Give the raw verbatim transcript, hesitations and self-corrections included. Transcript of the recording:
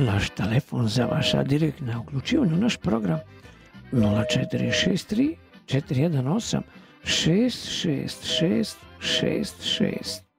naš telefon za vaša direktna uključivanja u naš program nula četiri šest tri četiri jedan osam šest šest šest šest šest.